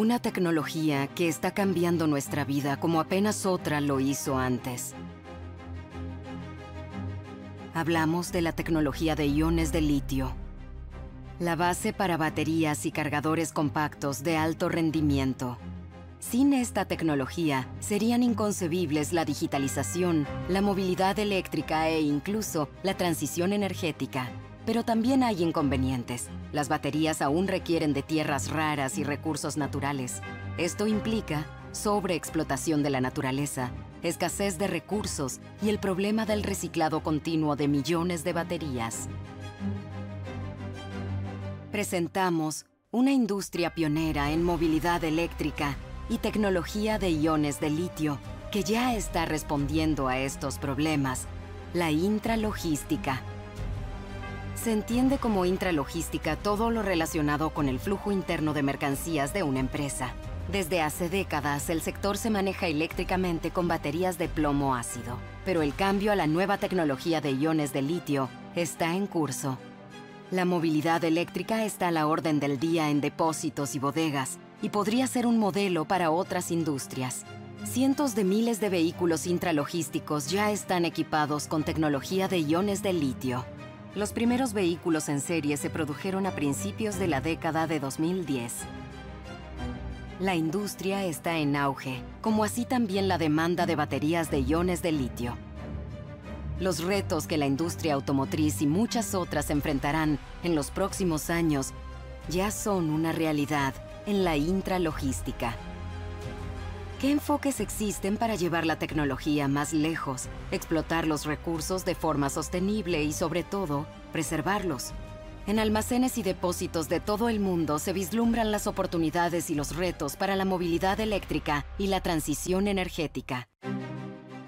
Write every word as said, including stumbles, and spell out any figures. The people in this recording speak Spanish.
Una tecnología que está cambiando nuestra vida como apenas otra lo hizo antes. Hablamos de la tecnología de iones de litio, la base para baterías y cargadores compactos de alto rendimiento. Sin esta tecnología, serían inconcebibles la digitalización, la movilidad eléctrica e incluso la transición energética. Pero también hay inconvenientes. Las baterías aún requieren de tierras raras y recursos naturales. Esto implica sobreexplotación de la naturaleza, escasez de recursos y el problema del reciclado continuo de millones de baterías. Presentamos una industria pionera en movilidad eléctrica y tecnología de iones de litio que ya está respondiendo a estos problemas, la intralogística. Se entiende como intralogística todo lo relacionado con el flujo interno de mercancías de una empresa. Desde hace décadas, el sector se maneja eléctricamente con baterías de plomo ácido, pero el cambio a la nueva tecnología de iones de litio está en curso. La movilidad eléctrica está a la orden del día en depósitos y bodegas, y podría ser un modelo para otras industrias. Cientos de miles de vehículos intralogísticos ya están equipados con tecnología de iones de litio. Los primeros vehículos en serie se produjeron a principios de la década de dos mil diez. La industria está en auge, como así también la demanda de baterías de iones de litio. Los retos que la industria automotriz y muchas otras enfrentarán en los próximos años ya son una realidad en la intralogística. ¿Qué enfoques existen para llevar la tecnología más lejos, explotar los recursos de forma sostenible y, sobre todo, preservarlos? En almacenes y depósitos de todo el mundo se vislumbran las oportunidades y los retos para la movilidad eléctrica y la transición energética.